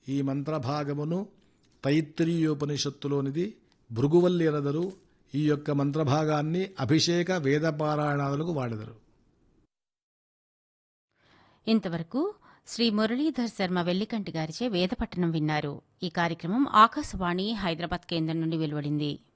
ఈ మంత్రభాగమును తైత్తిరీయోపనిషత్తులోనిది. భృగువల్లి అనదరు ఈ యొక్క మంత్రభాగాన్ని అభిషేక వేదపారాయణాలకు వాడెదరు. ఇంతవరకు శ్రీ మురళీధర్ శర్మ వెల్లికంటి గారిచే వేదపట్టణం విన్నారు. ఈ కార్యక్రమం ఆకాశవాణి హైదరాబాద్ కేంద్రం నుండి వెలువడింది.